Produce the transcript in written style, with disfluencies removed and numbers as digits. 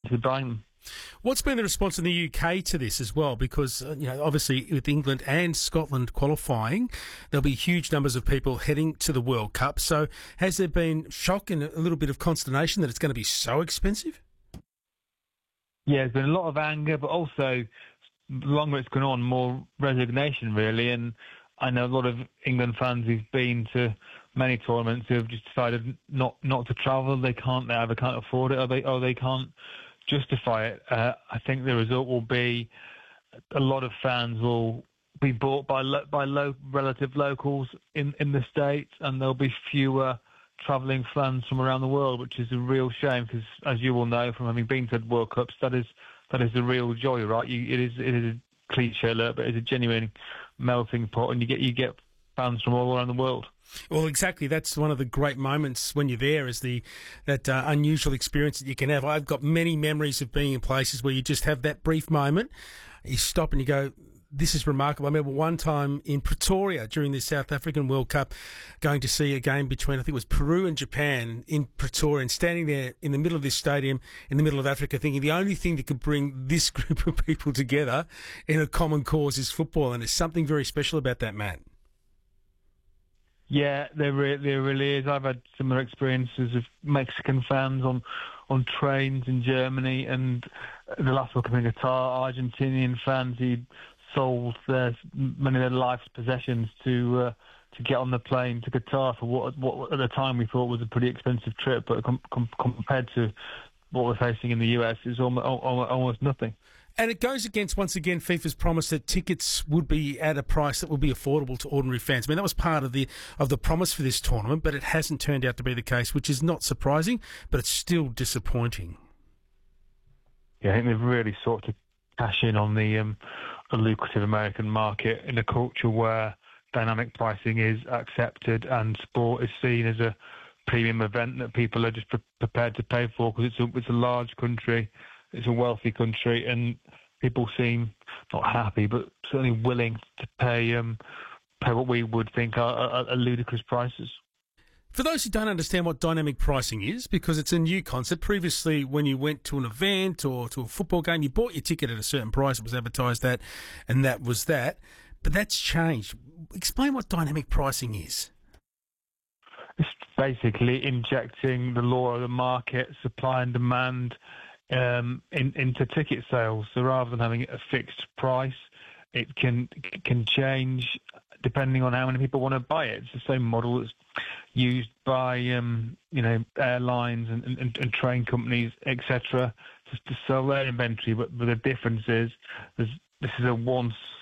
to be buying them. What's been the response in the UK to this as well? Because, obviously with England and Scotland qualifying, there'll be huge numbers of people heading to the World Cup. So has there been shock and a little bit of consternation that it's going to be so expensive? Yeah, there's been a lot of anger, but also, the longer it's gone on, more resignation, really. And I know a lot of England fans who've been to many tournaments who have just decided not to travel. They either can't afford it, or they can't justify it. I think the result will be a lot of fans will be bought by relative locals in the States, and there'll be fewer travelling fans from around the world, which is a real shame because, as you all know from having been to World Cups, that is the real joy, right? It is a cliche alert, but it's a genuine melting pot, and you get fans from all around the world. Well, exactly. That's one of the great moments when you're there, is that unusual experience that you can have. I've got many memories of being in places where you just have that brief moment. You stop and you go, this is remarkable. I remember one time in Pretoria during the South African World Cup going to see a game between, I think it was Peru and Japan in Pretoria, and standing there in the middle of this stadium in the middle of Africa thinking the only thing that could bring this group of people together in a common cause is football, and there's something very special about that, Matt. Yeah, there really is. I've had similar experiences of Mexican fans on trains in Germany, and the last one in Qatar, Argentinian fans who sold many of their life's possessions to get on the plane to Qatar for what at the time we thought was a pretty expensive trip, but compared to what we're facing in the US, is almost nothing. And it goes against, once again, FIFA's promise that tickets would be at a price that would be affordable to ordinary fans. I mean, that was part of the promise for this tournament, but it hasn't turned out to be the case, which is not surprising, but it's still disappointing. Yeah, I think they've really sought to cash in on the lucrative American market in a culture where dynamic pricing is accepted and sport is seen as a premium event that people are just prepared to pay for, because it's a large country. It's a wealthy country, and people seem not happy, but certainly willing to pay what we would think are ludicrous prices. For those who don't understand what dynamic pricing is, because it's a new concept, previously when you went to an event or to a football game, you bought your ticket at a certain price, it was advertised that, and that was that. But that's changed. Explain what dynamic pricing is. It's basically injecting the law of the market, supply and demand, into ticket sales. So rather than having a fixed price, it can change depending on how many people want to buy it. It's the same model that's used by airlines and train companies, etc., just to sell their inventory. But the difference is this is a once